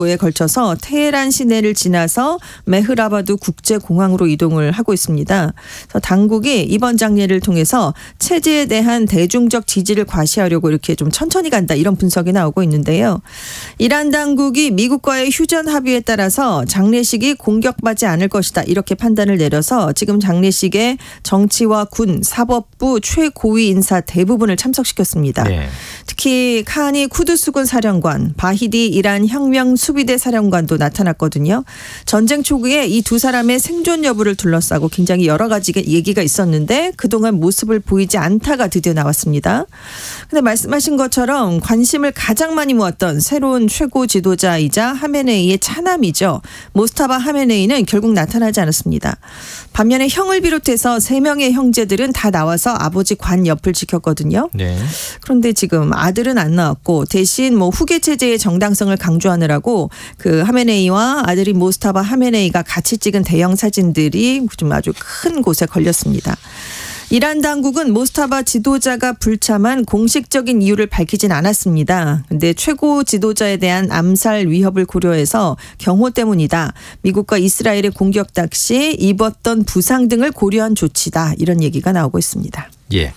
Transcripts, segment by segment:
에 걸쳐서 테헤란 시내를 지나서 메흐라바드 국제공항으로 이동을 하고 있습니다. 그래서 당국이 이번 장례를 통해서 체제에 대한 대중적 지지를 과시하려고 이렇게 좀 천천히 간다 이런 분석이 나오고 있는데요. 이란 당국이 미국과의 휴전 합의에 따라서 장례식이 공격받지 않을 것이다 이렇게 판단을 내려서 지금 장례식에 정치와 군, 사법부 최고위 인사 대부분을 참석시켰습니다. 네. 특히 카니 쿠두스군 사령관, 바히디 이란 혁명 수비대 사령관도 나타났거든요. 전쟁 초기에 이 두 사람의 생존 여부를 둘러싸고 굉장히 여러 가지 얘기가 있었는데 그동안 모습을 보이지 않다가 드디어 나왔습니다. 근데 말씀하신 것처럼 관심을 가장 많이 모았던 새로운 최고 지도자이자 하메네이의 차남이죠. 모스타바 하메네이는 결국 나타나지 않았습니다. 반면에 형을 비롯해서 3명의 형제들은 다 나와서 아버지 관 옆을 지켰거든요. 네. 그런데 지금 아들은 안 나왔고 대신 후계 체제의 정당성을 강조하느라고 그 하메네이와 아들이 모스타바 하메네이가 같이 찍은 대형 사진들이 좀 아주 큰 곳에 걸렸습니다. 이란 당국은 모스타바 지도자가 불참한 공식적인 이유를 밝히진 않았습니다. 그런데 최고 지도자에 대한 암살 위협을 고려해서 경호 때문이다. 미국과 이스라엘의 공격 당시 입었던 부상 등을 고려한 조치다. 이런 얘기가 나오고 있습니다. 예.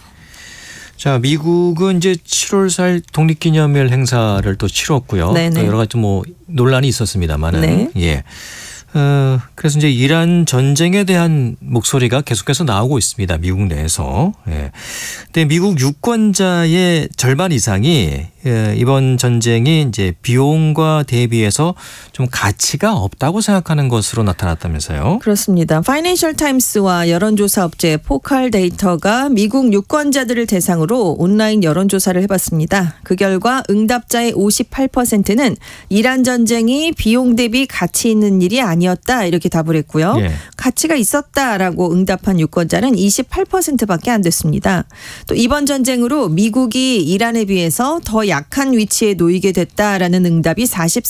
자, 미국은 이제 7월 4일 독립기념일 행사를 또 치렀고요. 네네. 또 여러 가지 논란이 있었습니다만은. 네. 예. 그래서 이제 이란 전쟁에 대한 목소리가 계속해서 나오고 있습니다. 미국 내에서. 예. 근데 미국 유권자의 절반 이상이 이번 전쟁이 이제 비용과 대비해서 좀 가치가 없다고 생각하는 것으로 나타났다면서요. 그렇습니다. 파이낸셜 타임스와 여론조사 업체 포칼 데이터가 미국 유권자들을 대상으로 온라인 여론조사를 해봤습니다. 그 결과 응답자의 58%는 이란 전쟁이 비용 대비 가치 있는 일이 아니었다 이렇게 답을 했고요. 예. 가치가 있었다라고 응답한 유권자는 28%밖에 안 됐습니다. 또 이번 전쟁으로 미국이 이란에 비해서 더 약한 위치에 놓이게 됐다라는 응답이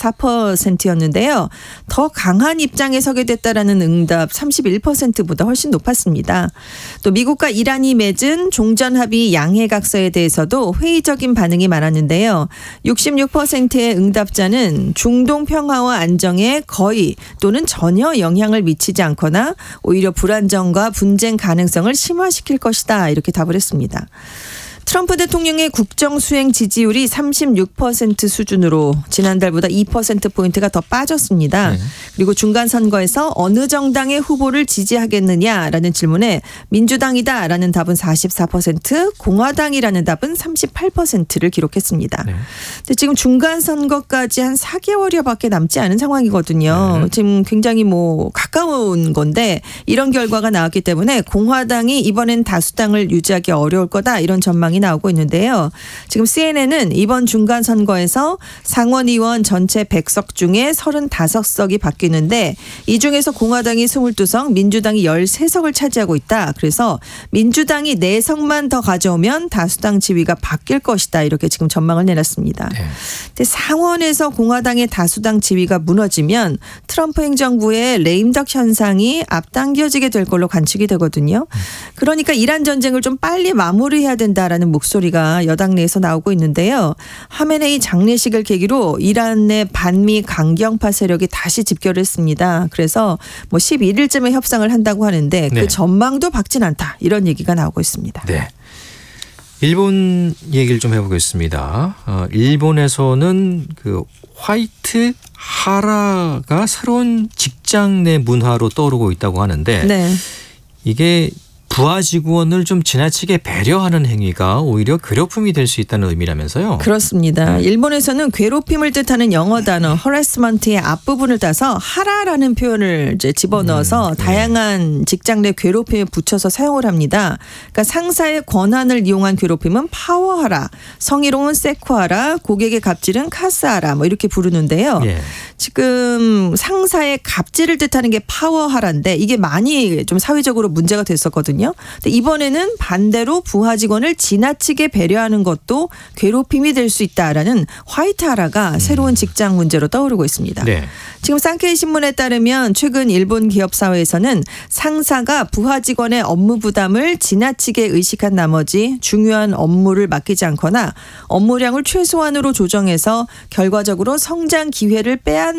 44%였는데요. 더 강한 입장에 서게 됐다라는 응답 31%보다 훨씬 높았습니다. 또 미국과 이란이 맺은 종전합의 양해각서에 대해서도 회의적인 반응이 많았는데요. 66%의 응답자는 중동 평화와 안정에 거의 또는 전혀 영향을 미치지 않거나 오히려 불안정과 분쟁 가능성을 심화시킬 것이다 이렇게 답을 했습니다. 트럼프 대통령의 국정 수행 지지율이 36% 수준으로 지난달보다 2%포인트가 더 빠졌습니다. 네. 그리고 중간 선거에서 어느 정당의 후보를 지지하겠느냐라는 질문에 민주당이다라는 답은 44%, 공화당이라는 답은 38%를 기록했습니다. 네. 근데 지금 중간 선거까지 한 4개월여밖에 남지 않은 상황이거든요. 네. 지금 굉장히 가까운 건데 이런 결과가 나왔기 때문에 공화당이 이번엔 다수당을 유지하기 어려울 거다 이런 전망이 나오고 있는데요. 지금 CNN은 이번 중간 선거에서 상원의원 전체 100석 중에 35석이 바뀌는데 이 중에서 공화당이 22석, 민주당이 13석을 차지하고 있다. 그래서 민주당이 4석만 더 가져오면 다수당 지위가 바뀔 것이다. 이렇게 지금 전망을 내놨습니다. 네. 근데 상원에서 공화당의 다수당 지위가 무너지면 트럼프 행정부의 레임덕 현상이 앞당겨지게 될 걸로 관측이 되거든요. 그러니까 이란 전쟁을 좀 빨리 마무리해야 된다라는 목소리가 여당 내에서 나오고 있는데요. 하메네이 장례식을 계기로 이란의 반미 강경파 세력이 다시 집결을 했습니다. 그래서 11일쯤에 협상을 한다고 하는데 네. 그 전망도 밝진 않다. 이런 얘기가 나오고 있습니다. 네. 일본 얘기를 좀 해보겠습니다. 일본에서는 그 화이트 하라가 새로운 직장 내 문화로 떠오르고 있다고 하는데 네. 이게 부하 직원을 좀 지나치게 배려하는 행위가 오히려 괴롭힘이 될 수 있다는 의미라면서요. 그렇습니다. 일본에서는 괴롭힘을 뜻하는 영어 단어 harassment의 앞부분을 따서 하라라는 표현을 이제 집어넣어서 다양한 직장 내 괴롭힘에 붙여서 사용을 합니다. 그러니까 상사의 권한을 이용한 괴롭힘은 파워하라, 성희롱은 세쿠하라, 고객의 갑질은 카스하라 이렇게 부르는데요. 예. 지금 상사의 갑질을 뜻하는 게 파워하라인데 이게 많이 좀 사회적으로 문제가 됐었거든요. 근데 이번에는 반대로 부하 직원을 지나치게 배려하는 것도 괴롭힘이 될 수 있다라는 화이트하라가 새로운 직장 문제로 떠오르고 있습니다. 네. 지금 산케이 신문에 따르면 최근 일본 기업 사회에서는 상사가 부하 직원의 업무 부담을 지나치게 의식한 나머지 중요한 업무를 맡기지 않거나 업무량을 최소한으로 조정해서 결과적으로 성장 기회를 빼앗는